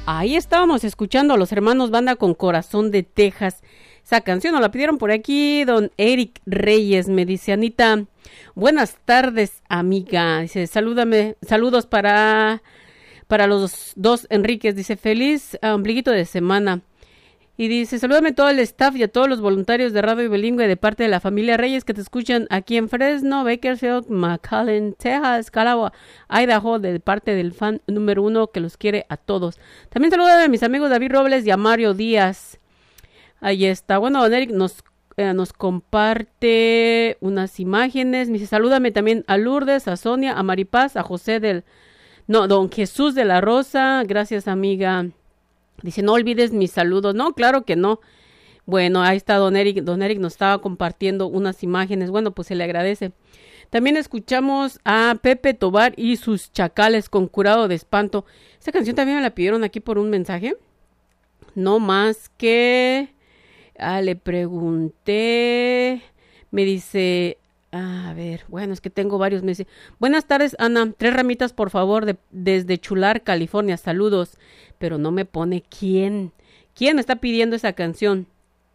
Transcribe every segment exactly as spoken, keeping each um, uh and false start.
Ahí estábamos escuchando a los hermanos Banda con Corazón de Texas. Esa canción nos la pidieron por aquí don Eric Reyes. Me dice Anita, buenas tardes amiga. Dice, salúdame, saludos para, para los dos Enríquez. Dice, feliz ombliguito de semana. Y dice, salúdame a todo el staff y a todos los voluntarios de Radio Bilingüe de parte de la familia Reyes que te escuchan aquí en Fresno, Bakersfield, McAllen, Texas, Calagua, Idaho, de parte del fan número uno que los quiere a todos. También salúdame a mis amigos David Robles y a Mario Díaz. Ahí está. Bueno, don Eric nos, eh, nos comparte unas imágenes. Me dice, salúdame también a Lourdes, a Sonia, a Maripaz, a José del... No, don Jesús de la Rosa. Gracias, amiga. Dice, no olvides mis saludos. No, claro que no. Bueno, ahí está don Eric. Don Eric nos estaba compartiendo unas imágenes. Bueno, pues se le agradece. También escuchamos a Pepe Tobar y sus Chacales con Curado de Espanto. Esta canción también me la pidieron aquí por un mensaje. No más que... Ah, le pregunté. Me dice... A ver, bueno, es que tengo varios meses. Buenas tardes, Ana. Tres ramitas, por favor, de, desde Chular, California. Saludos. Pero no me pone quién. ¿Quién me está pidiendo esa canción?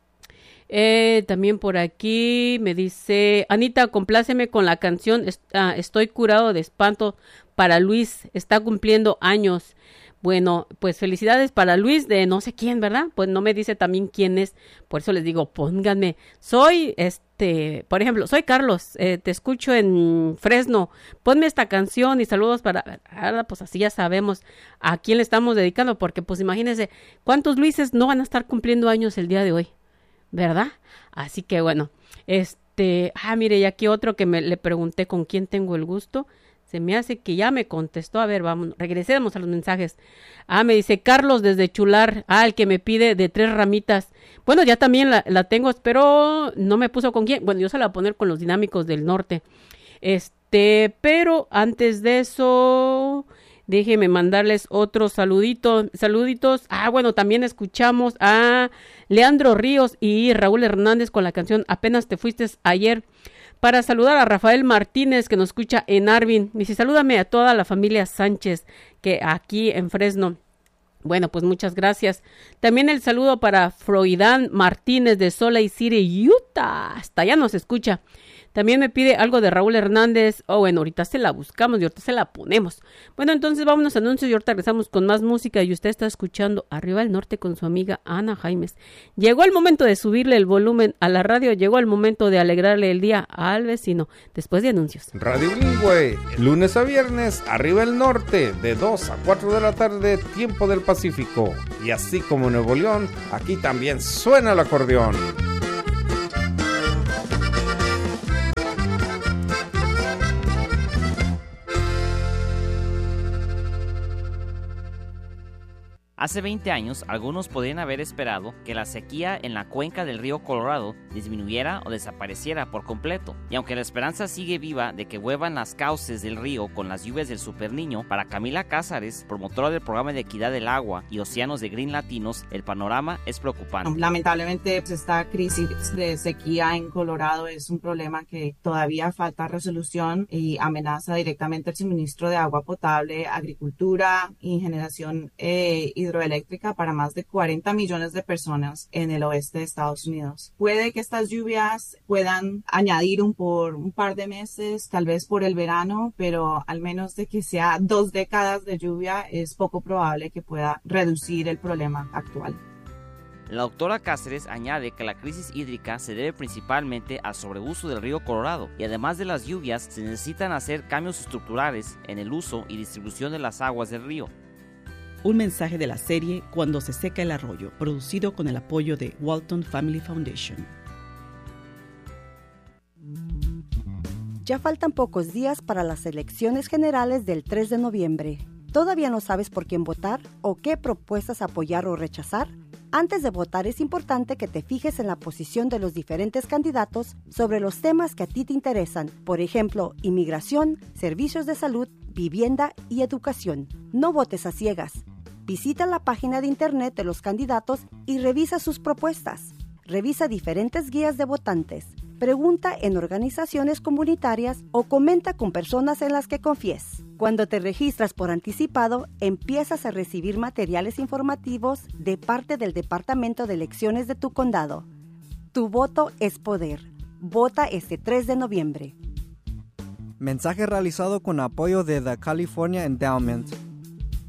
Eh, también por aquí me dice, Anita, compláceme con la canción est- uh, Estoy curado de espanto para Luis. Está cumpliendo años. Bueno, pues felicidades para Luis de no sé quién, ¿verdad? Pues no me dice también quién es, por eso les digo, pónganme. Soy, este, por ejemplo, soy Carlos, eh, te escucho en Fresno, ponme esta canción y saludos para, ahora pues así ya sabemos a quién le estamos dedicando, porque pues imagínense, ¿cuántos Luises no van a estar cumpliendo años el día de hoy? ¿Verdad? Así que bueno, este, ah, mire, y aquí otro que me le pregunté con quién tengo el gusto. Se me hace que ya me contestó. A ver, vamos, regresemos a los mensajes. Ah, me dice Carlos desde Chular. Ah, el que me pide de tres ramitas. Bueno, ya también la, la tengo, pero no me puso con quién. Bueno, yo se la voy a poner con los Dinámicos del Norte. Este, pero antes de eso, déjenme mandarles otro saludito, saluditos. Ah, bueno, también escuchamos a Leandro Ríos y Raúl Hernández con la canción Apenas te fuiste ayer. Para saludar a Rafael Martínez, que nos escucha en Arvin. Dice, salúdame a toda la familia Sánchez, que aquí en Fresno. Bueno, pues muchas gracias. También el saludo para Froidán Martínez de Salt Lake City, Utah. Hasta allá nos escucha. También me pide algo de Raúl Hernández. Oh, bueno, ahorita se la buscamos y ahorita se la ponemos. Bueno, entonces vámonos a anuncios y ahorita regresamos con más música. Y usted está escuchando Arriba del Norte con su amiga Ana Jaimes. Llegó el momento de subirle el volumen a la radio. Llegó el momento de alegrarle el día al vecino. Después de anuncios. Radio Bilingüe, lunes a viernes, Arriba del Norte, de dos a cuatro de la tarde, tiempo del Pacífico. Y así como en Nuevo León, aquí también suena el acordeón. Hace veinte años, algunos podrían haber esperado que la sequía en la cuenca del río Colorado disminuyera o desapareciera por completo. Y aunque la esperanza sigue viva de que vuelvan las cauces del río con las lluvias del Super Niño, para Camila Cázares, promotora del programa de Equidad del Agua y Océanos de Green Latinos, el panorama es preocupante. Lamentablemente, pues, esta crisis de sequía en Colorado es un problema que todavía falta resolución y amenaza directamente el suministro de agua potable, agricultura y generación eh, hidroeléctrica para más de cuarenta millones de personas en el oeste de Estados Unidos. Puede que estas lluvias puedan añadir un por un par de meses, tal vez por el verano, pero al menos de que sea dos décadas de lluvia, es poco probable que pueda reducir el problema actual. La doctora Cáceres añade que la crisis hídrica se debe principalmente al sobreuso del río Colorado y además de las lluvias se necesitan hacer cambios estructurales en el uso y distribución de las aguas del río. Un mensaje de la serie Cuando se seca el arroyo, producido con el apoyo de Walton Family Foundation. Ya faltan pocos días para las elecciones generales del tres de noviembre. ¿Todavía no sabes por quién votar o qué propuestas apoyar o rechazar? Antes de votar es importante que te fijes en la posición de los diferentes candidatos sobre los temas que a ti te interesan, por ejemplo, inmigración, servicios de salud, vivienda y educación. No votes a ciegas. Visita la página de internet de los candidatos y revisa sus propuestas. Revisa diferentes guías de votantes. Pregunta en organizaciones comunitarias o comenta con personas en las que confíes. Cuando te registras por anticipado, empiezas a recibir materiales informativos de parte del Departamento de Elecciones de tu condado. Tu voto es poder. Vota este tres de noviembre. Mensaje realizado con apoyo de The California Endowment.